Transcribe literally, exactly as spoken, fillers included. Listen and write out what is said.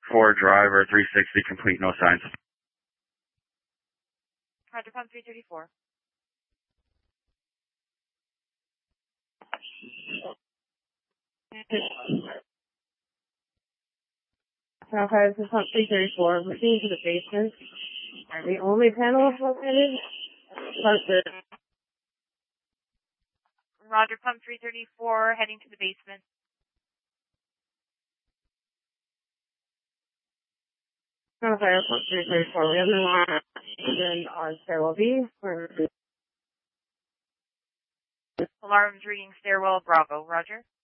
four driver, three sixty, complete, no signs. Roger, pump three thirty-four. Okay, this is pump three thirty-four. Proceeding to the basement. Are the only panel located? Roger, pump three thirty-four, heading to the basement. Okay, pump three thirty-four. We have no oxygen on stairwell B. Alarms reading stairwell Bravo. Roger.